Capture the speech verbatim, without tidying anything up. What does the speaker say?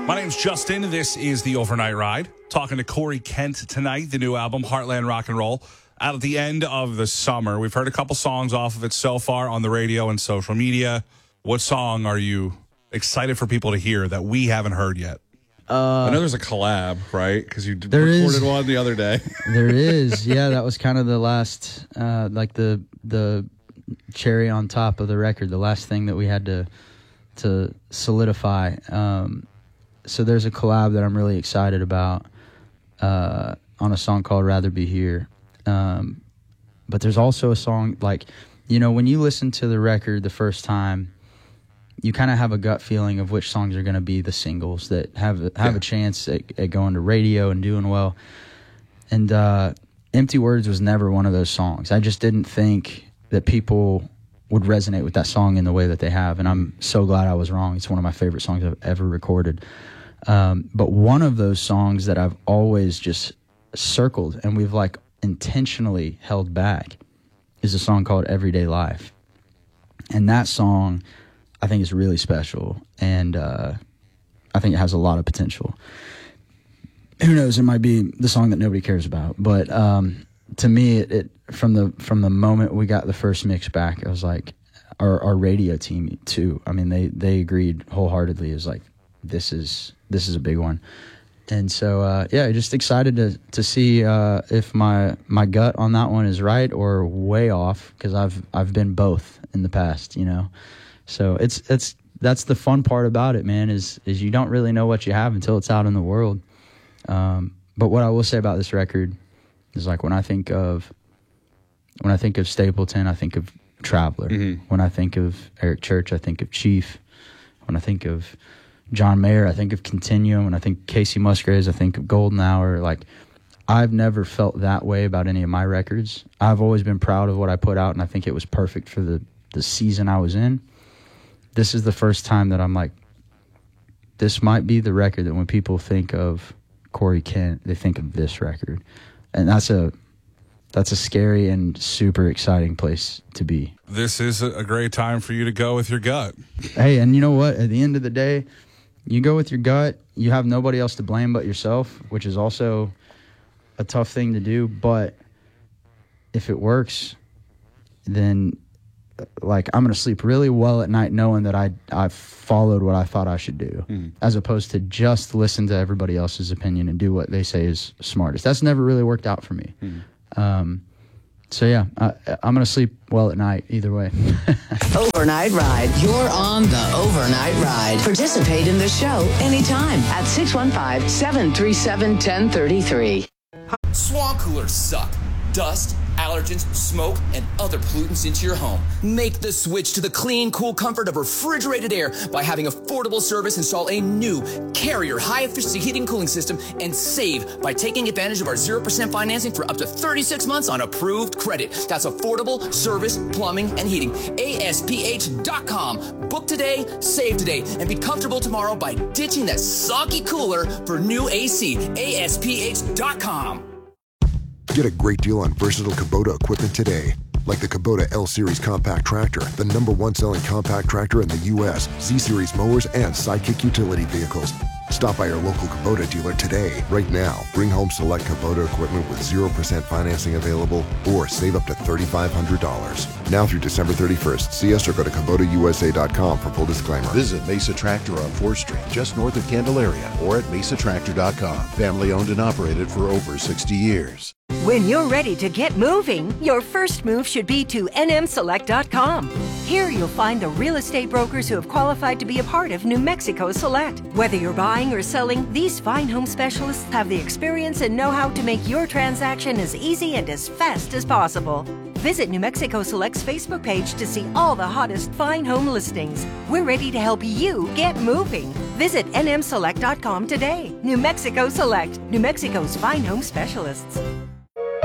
My name's Justin. This is the Overnight Ride. Talking to Corey Kent tonight, the new album, Heartland Rock and Roll, out at the end of the summer. We've heard a couple songs off of it so far on the radio and social media. What song are you excited for people to hear that we haven't heard yet? Uh, I know there's a collab, right? Because you there recorded is, one the other day. There is. Yeah, that was kind of the last, uh, like the the cherry on top of the record, the last thing that we had to to solidify. Um, so there's a collab that I'm really excited about uh, on a song called Rather Be Here. Um, but there's also a song, like, you know, when you listen to the record the first time, you kind of have a gut feeling of which songs are going to be the singles that have have yeah. a chance at, at going to radio and doing well. And uh, Empty Words was never one of those songs. I just didn't think that people would resonate with that song in the way that they have, and I'm so glad I was wrong. It's one of my favorite songs I've ever recorded. Um, but one of those songs that I've always just circled and we've like intentionally held back is a song called Everyday Life. And that song, I think, is really special, and uh, I think it has a lot of potential. Who knows? It might be the song that nobody cares about, but um, to me, it, it from the from the moment we got the first mix back, I was like, our, our radio team too. I mean, they they agreed wholeheartedly. It was like, this is this is a big one, and so uh, yeah, just excited to to see uh, if my my gut on that one is right or way off, because I've I've been both in the past, you know. So it's it's that's the fun part about it, man, is is you don't really know what you have until it's out in the world. Um, but what I will say about this record is, like, when I think of when I think of Stapleton, I think of Traveler. Mm-hmm. When I think of Eric Church, I think of Chief. When I think of John Mayer, I think of Continuum. When I think Casey Musgraves, I think of Golden Hour. Like, I've never felt that way about any of my records. I've always been proud of what I put out, and I think it was perfect for the, the season I was in. This is the first time that I'm like, this might be the record that when people think of Corey Kent, they think of this record. And that's a that's a scary and super exciting place to be. This is a great time for you to go with your gut. Hey, and you know what? At the end of the day, you go with your gut. You have nobody else to blame but yourself, which is also a tough thing to do. But if it works, then, like, I'm going to sleep really well at night knowing that I I followed what I thought I should do, mm. as opposed to just listen to everybody else's opinion and do what they say is smartest. That's never really worked out for me. Mm. Um, so, yeah, I, I'm going to sleep well at night either way. Overnight Ride. You're on the Overnight Ride. Participate in the show anytime at six one five, seven three seven, one zero three three. Swamp coolers suck. Dust, allergens, smoke, and other pollutants into your home. Make the switch to the clean, cool comfort of refrigerated air by having Affordable Service install a new Carrier high-efficiency heating and cooling system, and save by taking advantage of our zero percent financing for up to thirty-six months on approved credit. That's Affordable Service Plumbing and Heating. A S P H dot com. Book today, save today, and be comfortable tomorrow by ditching that soggy cooler for new A C. A S P H dot com. Get a great deal on versatile Kubota equipment today. Like the Kubota L-Series compact tractor, the number one selling compact tractor in the U S, Z-Series mowers, and Sidekick utility vehicles. Stop by your local Kubota dealer today. Right now, bring home select Kubota equipment with zero percent financing available, or save up to three thousand five hundred dollars. Now through December thirty-first. See us or go to Kubota U S A dot com for full disclaimer. Visit Mesa Tractor on fourth Street, just north of Candelaria, or at mesa tractor dot com. Family owned and operated for over sixty years. When you're ready to get moving, your first move should be to N M select dot com. Here you'll find the real estate brokers who have qualified to be a part of New Mexico Select. Whether you're buying or selling, these fine home specialists have the experience and know-how to make your transaction as easy and as fast as possible. Visit New Mexico Select's Facebook page to see all the hottest fine home listings. We're ready to help you get moving. Visit N M select dot com today. New Mexico Select, New Mexico's fine home specialists.